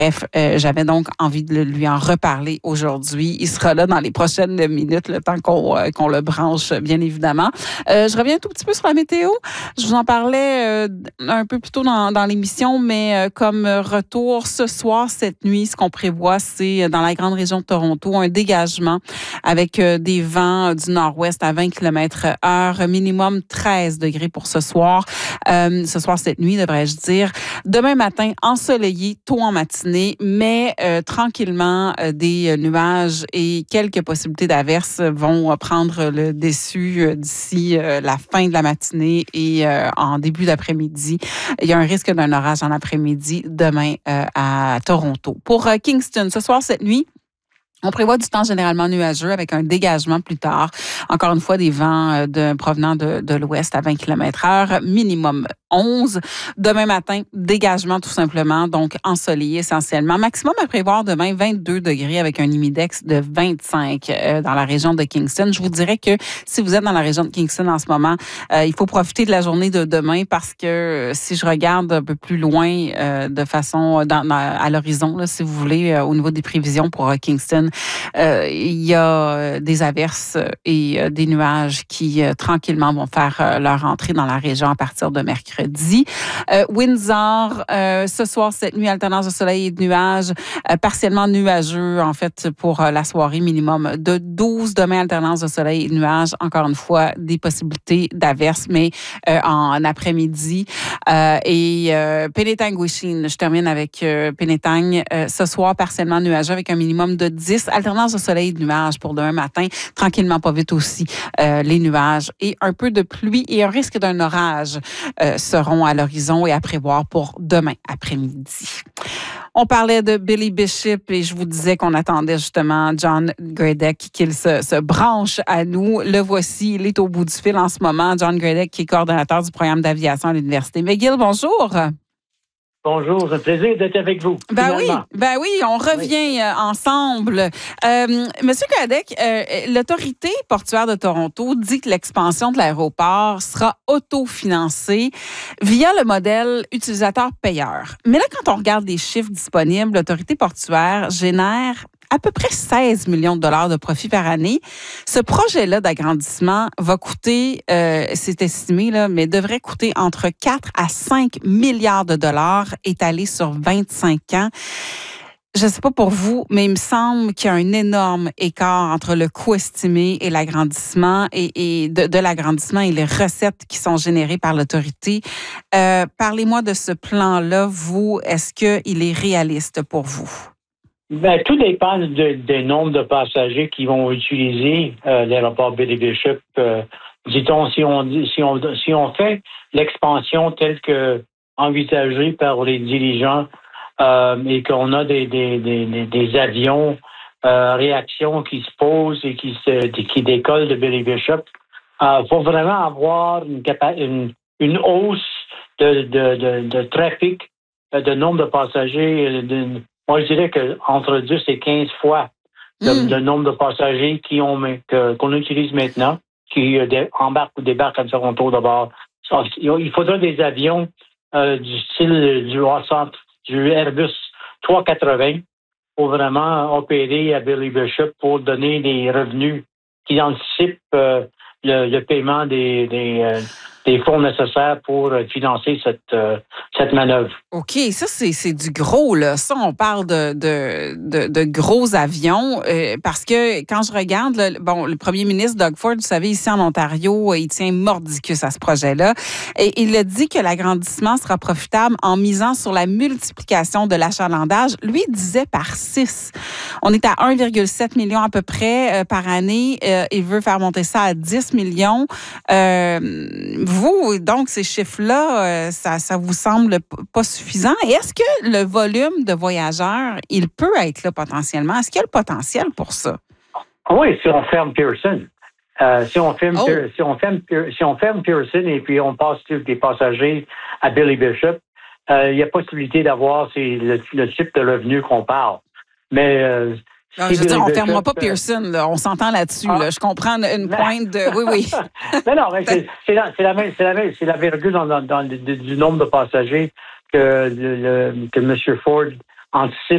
Bref, j'avais donc envie de lui en reparler aujourd'hui. Il sera là dans les prochaines minutes, le temps qu'on le branche, bien évidemment. Je reviens un tout petit peu sur la météo. Je vous en parlais un peu plus tôt dans l'émission, mais comme retour ce soir, cette nuit, ce qu'on prévoit, c'est dans la grande région de Toronto, un dégagement avec des vents du nord-ouest à 20 km/h, minimum 13 degrés pour ce soir. Ce soir, cette nuit, devrais-je dire. Demain matin, ensoleillé, tôt en matinée, mais tranquillement, des nuages et quelques possibilités d'averses vont prendre le dessus d'ici la fin de la matinée et en début d'après-midi. Il y a un risque d'un orage en après-midi demain à Toronto. Pour Kingston, ce soir, cette nuit, on prévoit du temps généralement nuageux avec un dégagement plus tard. Encore une fois, des vents provenant de l'ouest à 20 km/h, minimum 11. Demain matin, dégagement tout simplement, donc ensoleillé essentiellement. Maximum à prévoir demain, 22 degrés avec un humidex de 25 dans la région de Kingston. Je vous dirais que si vous êtes dans la région de Kingston en ce moment, il faut profiter de la journée de demain parce que si je regarde un peu plus loin de façon à l'horizon, là, si vous voulez, au niveau des prévisions pour Kingston, il y a des averses et des nuages qui tranquillement vont faire leur entrée dans la région à partir de mercredi. Windsor, ce soir, cette nuit, alternance de soleil et de nuages, partiellement nuageux, en fait, pour la soirée, minimum de 12. Demain, alternance de soleil et de nuages. Encore une fois, des possibilités d'averses, mais en après-midi. Et Penetang-Wishing, je termine avec Penetang. Ce soir, partiellement nuageux avec un minimum de 10. Alternance de soleil et de nuages pour demain matin. Tranquillement, pas vite aussi, les nuages et un peu de pluie et un risque d'un orage seront à l'horizon et à prévoir pour demain après-midi. On parlait de Billy Bishop et je vous disais qu'on attendait justement John Gradek qu'il se branche à nous. Le voici, il est au bout du fil en ce moment. John Gradek, qui est coordonnateur du programme d'aviation à l'Université McGill. Bonjour. Bonjour, c'est un plaisir d'être avec vous. Ben oui, on revient ensemble. Monsieur Gradek, l'autorité portuaire de Toronto dit que l'expansion de l'aéroport sera autofinancée via le modèle utilisateur-payeur. Mais là, quand on regarde les chiffres disponibles, l'autorité portuaire génère à peu près 16 millions de dollars de profit par année. Ce projet-là d'agrandissement va coûter, c'est estimé, là, mais devrait coûter entre 4 à 5 milliards de dollars étalés sur 25 ans. Je ne sais pas pour vous, mais il me semble qu'il y a un énorme écart entre le coût estimé et l'agrandissement et de l'agrandissement et les recettes qui sont générées par l'autorité. Parlez-moi de ce plan-là. Vous, est-ce qu'il est réaliste pour vous? Ben, tout dépend des nombres de passagers qui vont utiliser l'aéroport Billy Bishop. Dit-on, si on fait l'expansion telle que envisagée par les dirigeants et qu'on a des avions réactions qui se posent et qui décollent de Billy Bishop, faut vraiment avoir une hausse de trafic, de nombre de passagers. Moi, je dirais qu'entre 10 et 15 fois le nombre de passagers qu'on utilise maintenant, qui embarquent ou débarquent à Toronto d'abord. Il faudra des avions du style du Airbus 380 pour vraiment opérer à Billy Bishop pour donner des revenus qui anticipent le paiement des fonds nécessaires pour financer cette manœuvre. OK, ça, c'est du gros, là. Ça, on parle de gros avions parce que quand je regarde, le premier ministre Doug Ford, vous savez, ici en Ontario, il tient mordicus à ce projet-là. Et il a dit que l'agrandissement sera profitable en misant sur la multiplication de l'achalandage. Lui, il disait par 6. On est à 1,7 million à peu près par année. Il veut faire monter ça à 10 millions. Vous, donc, ces chiffres-là, ça vous semble pas suffisant? Et est-ce que le volume de voyageurs, il peut être là potentiellement? Est-ce qu'il y a le potentiel pour ça? Oui, si on ferme Pearson. Si on ferme Pearson et puis on passe des passagers à Billy Bishop, il y a possibilité d'avoir le type de revenu qu'on parle. Mais je veux dire, on ne fermera pas Pearson, là. On s'entend là-dessus. Là. Je comprends une pointe de... Oui. non, mais c'est la virgule du nombre de passagers que M. Ford anticipe